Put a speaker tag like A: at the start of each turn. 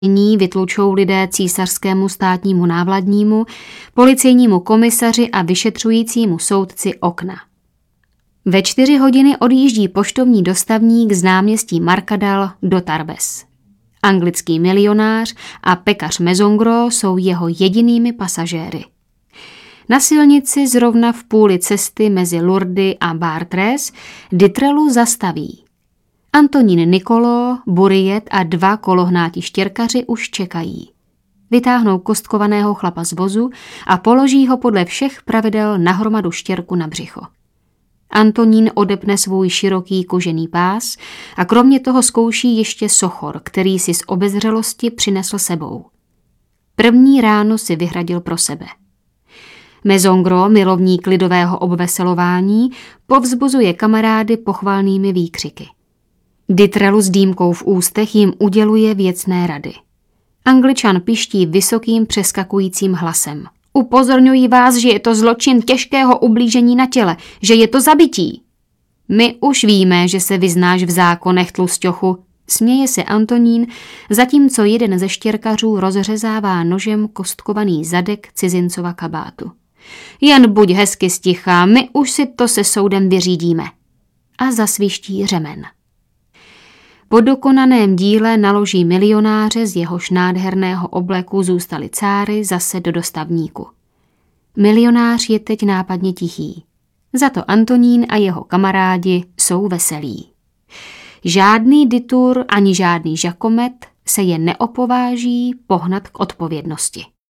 A: Nyní vytlučou lidé císařskému státnímu návladnímu, policejnímu komisaři a vyšetřujícímu soudci okna. Ve 4 hodiny odjíždí poštovní dostavník z náměstí Markadal do Tarbes. Anglický milionář a pekař Mezongro jsou jeho jedinými pasažéry. Na silnici zrovna v půli cesty mezi Lourdes a Bartres Dytrelu zastaví. Antonín Nicolo, Buriet a 2 kolohnáti štěrkaři už čekají. Vytáhnou kostkovaného chlapa z vozu a položí ho podle všech pravidel na hromadu štěrku na břicho. Antonín odepne svůj široký kožený pás a kromě toho zkouší ještě sochor, který si z obezřelosti přinesl sebou. První ráno si vyhradil pro sebe. Mezongro, milovník lidového obveselování, povzbuzuje kamarády pochvalnými výkřiky. Dytrelu s dýmkou v ústech jim uděluje věcné rady. Angličan piští vysokým přeskakujícím hlasem. Upozorňuji vás, že je to zločin těžkého ublížení na těle, že je to zabití. My už víme, že se vyznáš v zákonech, tlusťochu, směje se Antonín, zatímco jeden ze štěrkařů rozřezává nožem kostkovaný zadek cizincova kabátu. Jen buď hezky stichá, my už si to se soudem vyřídíme. A zasviští řemen. Po dokonaném díle naloží milionáře, z jehož nádherného obleku zůstaly cáry, zase do dostavníku. Milionář je teď nápadně tichý. Za to Antonín a jeho kamarádi jsou veselí. Žádný Dytur ani žádný Žakomet se je neopováží pohnat k odpovědnosti.